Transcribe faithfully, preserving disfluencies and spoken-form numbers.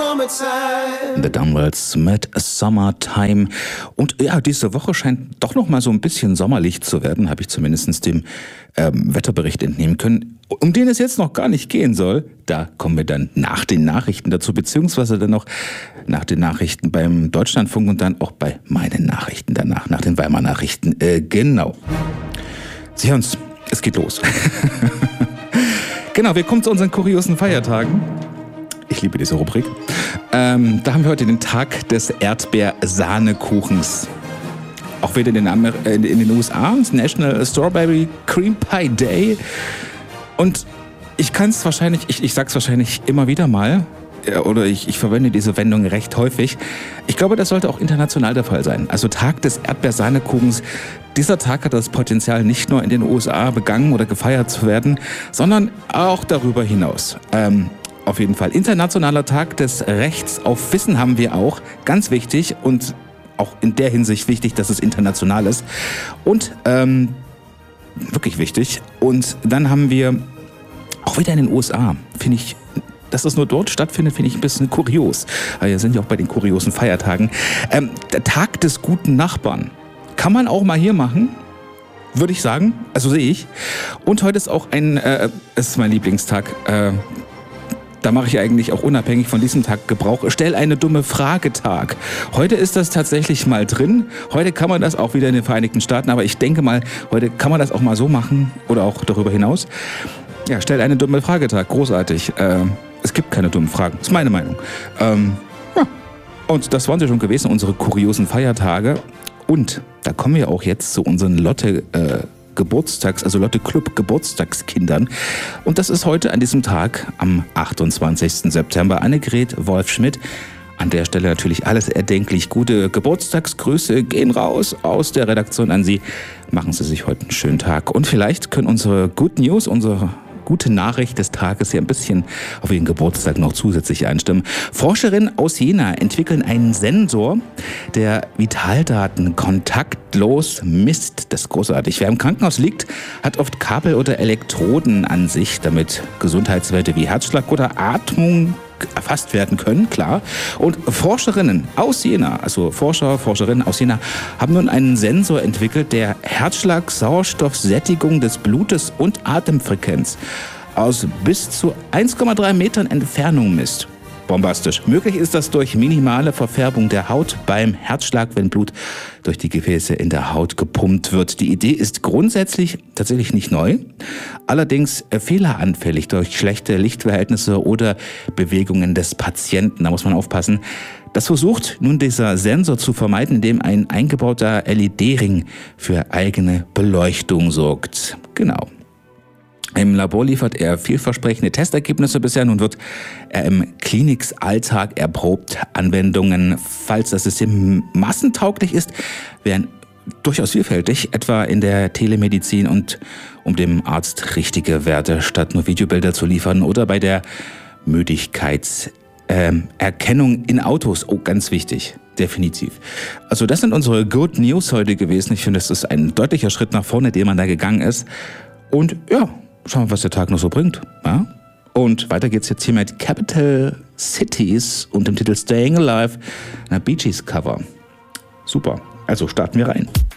The Downwells mit Summertime. Und ja, diese Woche scheint doch noch mal so ein bisschen sommerlich zu werden, habe ich zumindest dem ähm, Wetterbericht entnehmen können, um den es jetzt noch gar nicht gehen soll. Da kommen wir dann nach den Nachrichten dazu, beziehungsweise dann noch nach den Nachrichten beim Deutschlandfunk und dann auch bei meinen Nachrichten danach, nach den Weimar Nachrichten. Äh, genau. Sie hören's, es geht los. Genau, wir kommen zu unseren kuriosen Feiertagen. Ich liebe diese Rubrik. Ähm, da haben wir heute den Tag des Erdbeersahnekuchens. Auch wieder in den, Amer- äh, in den U S A, das National Strawberry Cream Pie Day. Und ich kann es wahrscheinlich, ich, ich sag's wahrscheinlich immer wieder mal, äh, oder ich, ich verwende diese Wendung recht häufig. Ich glaube, das sollte auch international der Fall sein. Also Tag des Erdbeersahnekuchens. Dieser Tag hat das Potenzial, nicht nur in den U S A begangen oder gefeiert zu werden, sondern auch darüber hinaus. Ähm, Auf jeden Fall. Internationaler Tag des Rechts auf Wissen haben wir auch. Ganz wichtig und auch in der Hinsicht wichtig, dass es international ist. Und ähm, wirklich wichtig. Und dann haben wir auch wieder in den U S A, finde ich, dass das nur dort stattfindet, finde ich ein bisschen kurios. Wir sind ja auch bei den kuriosen Feiertagen. Ähm, der Tag des guten Nachbarn. Kann man auch mal hier machen. Würde ich sagen. Also sehe ich. Und heute ist auch ein, äh, es ist mein Lieblingstag, äh, Da mache ich eigentlich auch unabhängig von diesem Tag Gebrauch. Stell eine dumme Frage-Tag. Heute ist das tatsächlich mal drin. Heute kann man das auch wieder in den Vereinigten Staaten. Aber ich denke mal, heute kann man das auch mal so machen oder auch darüber hinaus. Ja, stell eine dumme Frage-Tag. Großartig. Äh, es gibt keine dummen Fragen. Das ist meine Meinung. Ähm, ja. Und das waren sie schon gewesen, unsere kuriosen Feiertage. Und da kommen wir auch jetzt zu unseren Lotte äh, Geburtstags, also Lotte Club Geburtstagskindern. Und das ist heute an diesem Tag, am achtundzwanzigsten September, Annegret Wolf-Schmidt. An der Stelle natürlich alles erdenklich gute Geburtstagsgrüße gehen raus aus der Redaktion an Sie. Machen Sie sich heute einen schönen Tag. Und vielleicht können unsere Good News, unsere gute Nachricht des Tages hier ein bisschen auf Ihren Geburtstag noch zusätzlich einstimmen. Forscherinnen aus Jena entwickeln einen Sensor, der Vitaldaten kontaktlos misst. Das ist großartig. Wer im Krankenhaus liegt, hat oft Kabel oder Elektroden an sich, damit Gesundheitswerte wie Herzschlag oder Atmung erfasst werden können, klar. Und Forscherinnen aus Jena, also Forscher, Forscherinnen aus Jena, haben nun einen Sensor entwickelt, der Herzschlag, Sauerstoffsättigung des Blutes und Atemfrequenz aus bis zu eins Komma drei Metern Entfernung misst. Bombastisch. Möglich ist das durch minimale Verfärbung der Haut beim Herzschlag, wenn Blut durch die Gefäße in der Haut gepumpt wird. Die Idee ist grundsätzlich tatsächlich nicht neu, allerdings fehleranfällig durch schlechte Lichtverhältnisse oder Bewegungen des Patienten. Da muss man aufpassen. Das versucht nun dieser Sensor zu vermeiden, indem ein eingebauter L E D-Ring für eigene Beleuchtung sorgt. Genau. Im Labor liefert er vielversprechende Testergebnisse bisher. Nun wird er im Klinikalltag erprobt. Anwendungen, falls das System massentauglich ist, wären durchaus vielfältig, etwa in der Telemedizin und um dem Arzt richtige Werte statt nur Videobilder zu liefern oder bei der Müdigkeitserkennung ähm, in Autos. Oh, ganz wichtig. Definitiv. Also das sind unsere Good News heute gewesen. Ich finde, das ist ein deutlicher Schritt nach vorne, den man da gegangen ist. Und ja, schauen wir, was der Tag noch so bringt. Ja? Und weiter geht's jetzt hier mit Capital Cities und dem Titel Staying Alive, einer Bee Gees Cover. Super. Also starten wir rein.